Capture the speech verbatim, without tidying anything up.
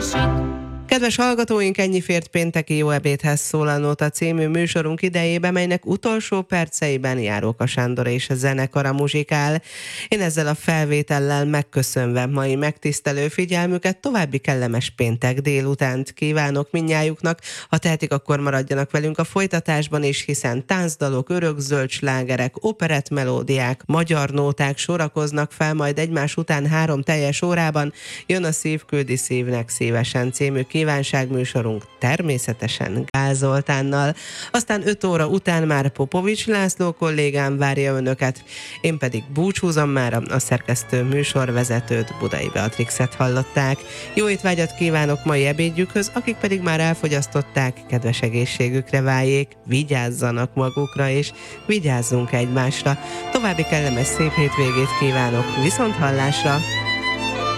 Kedves hallgatóink, ennyi fért pénteki Jó ebédhez szólalnóta című műsorunk idejébe, melynek utolsó perceiben Járóka Sándor és a zenekara muzsikál. Én ezzel a felvétellel megköszönve mai megtisztelő figyelmüket, további kellemes péntek délutánt kívánok mindnyájuknak. Ha tehetik, akkor maradjanak velünk a folytatásban is, hiszen táncdalok, örökzöld slágerek, operett melódiák, magyar nóták sorakoznak fel majd egymás után három teljes órában. Jön a Szív küldi szívnek szívesen című kívánságműsorunk természetesen Gál Zoltánnal. Aztán öt óra után már Popovics László kollégám várja önöket. Én pedig búcsúzom már, a szerkesztő műsorvezetőt, Budai Beatrixet hallották. Jó étvágyat kívánok mai ebédjükhöz, akik pedig már elfogyasztották, kedves egészségükre váljék, vigyázzanak magukra és vigyázzunk egymásra. További kellemes szép hétvégét kívánok, viszont hallásra!